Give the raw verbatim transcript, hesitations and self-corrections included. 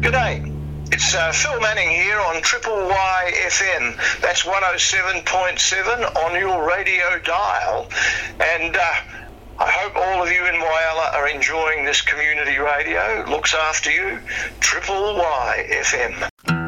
G'day. It's uh, Phil Manning here on Triple Y F M. That's one oh seven point seven on your radio dial. And uh, I hope all of you in Whyalla are enjoying this community radio. Looks after you. Triple Y F M.